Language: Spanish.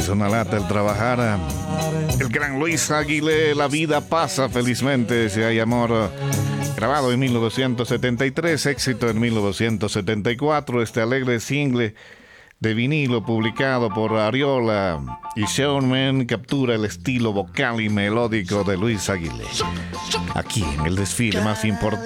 Es una lata el trabajar. El gran Luis Aguilé, La vida pasa felizmente si hay amor. Grabado en 1973, éxito en 1974. Este alegre single de vinilo publicado por Ariola y Showman captura el estilo vocal y melódico de Luis Aguilé. Aquí en el desfile más importante